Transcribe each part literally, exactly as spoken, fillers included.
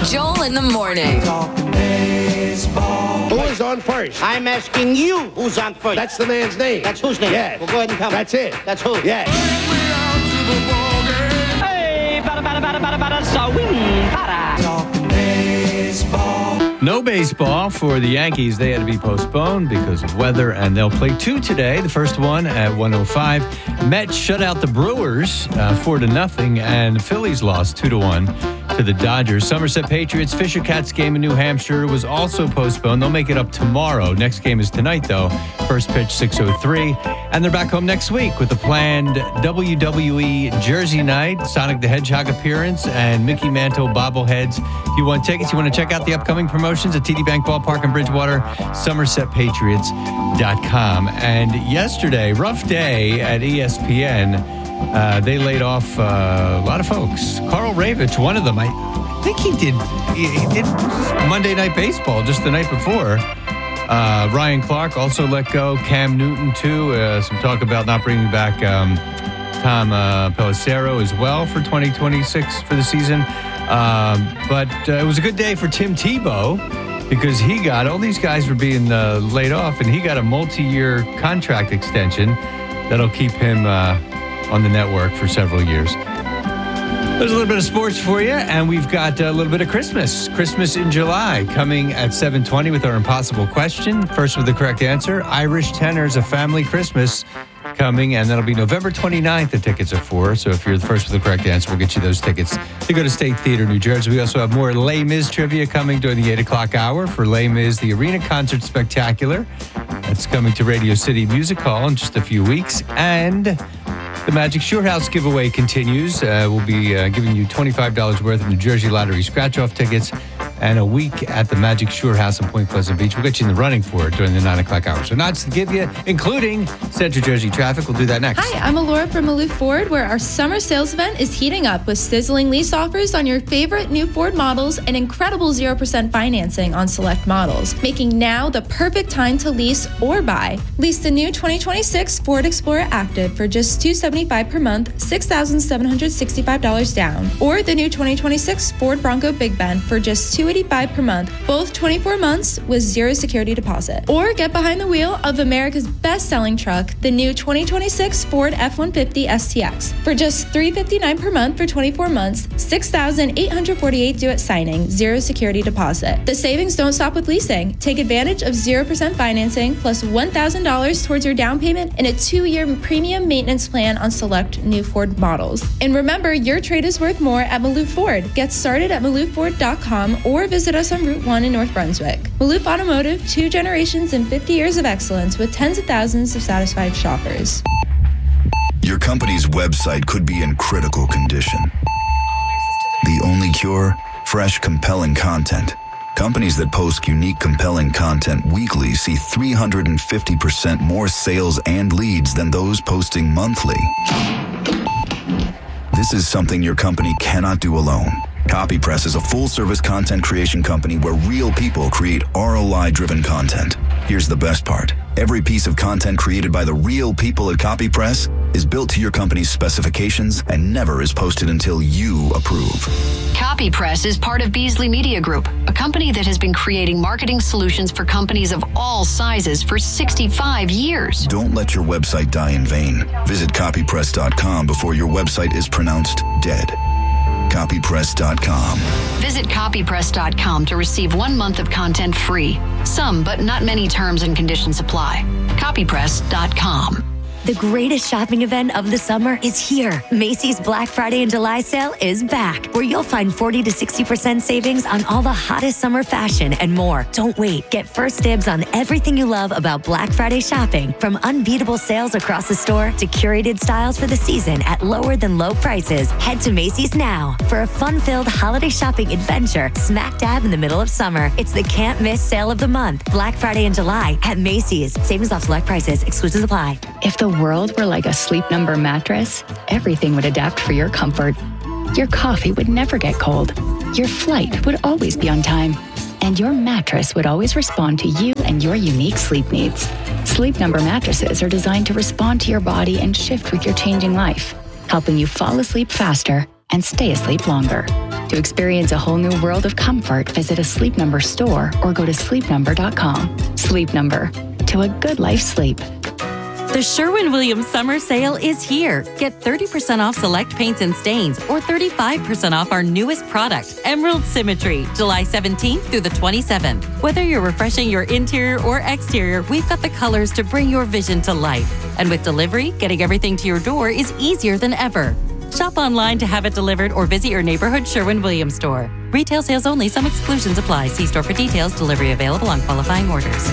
Joel in the morning. Who is on first? I'm asking you who's on first. That's the man's name. That's whose name? Yes. Well, go ahead and tell me. That's it. That's who? Yes. Hey, bada, bada, bada, bada, bada, swing, bada. No baseball for the Yankees. They had to be postponed because of weather, and they'll play two today. The first one at one oh five. Mets shut out the Brewers uh, four to nothing, and the Phillies lost two to one to the Dodgers. Somerset Patriots Fisher Cats game in New Hampshire was also postponed. They'll make it up tomorrow. Next game is tonight, though. First pitch six oh three, and they're back home next week with the planned W W E Jersey Night, Sonic the Hedgehog appearance, and Mickey Mantle bobbleheads. If you want tickets, you want to check out the upcoming promotions at T D Bank Ballpark in Bridgewater, somerset patriots dot com. And yesterday, rough day at E S P N. Uh, they laid off uh, a lot of folks. Carl Ravitch, one of them. I think he did he, he did Monday Night Baseball just the night before. Uh, Ryan Clark also let go. Cam Newton, too. Uh, some talk about not bringing back um, Tom uh, Pelissero as well for twenty twenty-six for the season. Um, but uh, it was a good day for Tim Tebow because he got, all these guys were being uh, laid off, and he got a multi-year contract extension that'll keep him uh, on the network for several years. There's a little bit of sports for you, and we've got a little bit of Christmas. Christmas in July coming at seven twenty with our impossible question. First with the correct answer, Irish Tenors, A Family Christmas coming, and that'll be November twenty-ninth the tickets are for. So if you're the first with the correct answer, we'll get you those tickets to go to State Theater, New Jersey. We also have more Les Mis trivia coming during the eight o'clock hour for Les Mis, the Arena Concert Spectacular. That's coming to Radio City Music Hall in just a few weeks. And the Magic Shore House giveaway continues. Uh, we'll be uh, giving you twenty-five dollars worth of New Jersey Lottery scratch-off tickets and a week at the Magic Shore House in Point Pleasant Beach. We'll get you in the running for it during the nine o'clock hour. So lots to give you, including Central Jersey traffic. We'll do that next. Hi, I'm Alora from Maloof Ford, where our summer sales event is heating up with sizzling lease offers on your favorite new Ford models and incredible zero percent financing on select models, making now the perfect time to lease or buy. Lease the new twenty twenty-six Ford Explorer Active for just two hundred seventy-five dollars per month, six thousand seven hundred sixty-five dollars down, or the new twenty twenty-six Ford Bronco Big Bend for just two hundred eighty-five dollars per month, both twenty-four months with zero security deposit. Or get behind the wheel of America's best-selling truck, the new twenty twenty-six Ford F one fifty S T X for just three hundred fifty-nine dollars per month for twenty-four months, six thousand eight hundred forty-eight dollars due at signing, zero security deposit. The savings don't stop with leasing. Take advantage of zero percent financing plus one thousand dollars towards your down payment and a two-year premium maintenance plan on select new Ford models. And remember, your trade is worth more at Maloof Ford. Get started at maloof ford dot com or visit us on Route one in North Brunswick. Maloof Automotive, two generations and fifty years of excellence with tens of thousands of satisfied shoppers. Your company's website could be in critical condition. The only cure? Fresh, compelling content. Companies that post unique, compelling content weekly see three hundred fifty percent more sales and leads than those posting monthly. This is something your company cannot do alone. CopyPress is a full-service content creation company where real people create R O I-driven content. Here's the best part. Every piece of content created by the real people at CopyPress is built to your company's specifications and never is posted until you approve. CopyPress is part of Beasley Media Group, a company that has been creating marketing solutions for companies of all sizes for sixty-five years. Don't let your website die in vain. Visit copy press dot com before your website is pronounced dead. copy press dot com. Visit copy press dot com to receive one month of content free. Some, but not many terms and conditions apply. copy press dot com. The greatest shopping event of the summer is here. Macy's Black Friday and July sale is back, where you'll find forty to sixty percent savings on all the hottest summer fashion and more. Don't wait. Get first dibs on everything you love about Black Friday shopping, from unbeatable sales across the store to curated styles for the season at lower than low prices. Head to Macy's now for a fun-filled holiday shopping adventure smack dab in the middle of summer. It's the can't miss sale of the month. Black Friday and July at Macy's. Savings off select prices. Exclusions apply. If the world were like a Sleep Number mattress, everything would adapt for your comfort. Your coffee would never get cold. Your flight would always be on time. And your mattress would always respond to you and your unique sleep needs. Sleep Number mattresses are designed to respond to your body and shift with your changing life, helping you fall asleep faster and stay asleep longer. To experience a whole new world of comfort, visit a Sleep Number store or go to sleep number dot com. Sleep Number, to a good life sleep. The Sherwin-Williams summer sale is here. Get thirty percent off select paints and stains or thirty-five percent off our newest product, Emerald Symmetry, July seventeenth through the twenty-seventh. Whether you're refreshing your interior or exterior, we've got the colors to bring your vision to life. And with delivery, getting everything to your door is easier than ever. Shop online to have it delivered or visit your neighborhood Sherwin-Williams store. Retail sales only. Some exclusions apply. See store for details. Delivery available on qualifying orders.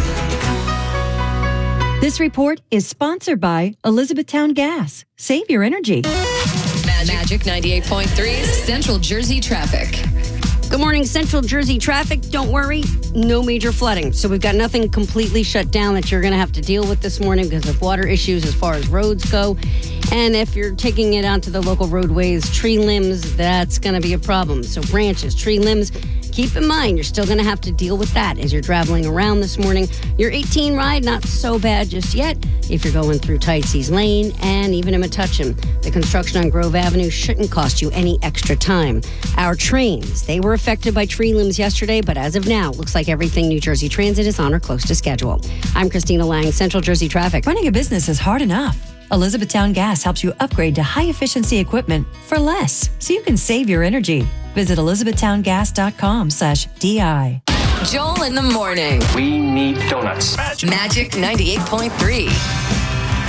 This report is sponsored by Elizabethtown Gas. Save your energy. Magic ninety-eight point three Central Jersey traffic. Good morning, Central Jersey traffic. Don't worry, no major flooding. So we've got nothing completely shut down that you're going to have to deal with this morning because of water issues as far as roads go. And if you're taking it out to the local roadways, tree limbs, that's going to be a problem. So branches, tree limbs, keep in mind, you're still going to have to deal with that as you're traveling around this morning. Your eighteen ride, not so bad just yet if you're going through Tightseas Lane and even in Metuchen. The construction on Grove Avenue shouldn't cost you any extra time. Our trains, they were affected by tree limbs yesterday, but as of now, looks like everything New Jersey Transit is on or close to schedule. I'm Christina Lang, Central Jersey Traffic. Running a business is hard enough. Elizabethtown Gas helps you upgrade to high-efficiency equipment for less, so you can save your energy. Visit elizabethtown gas dot com slash D I. Joel in the morning. We need donuts. Magic ninety-eight point three.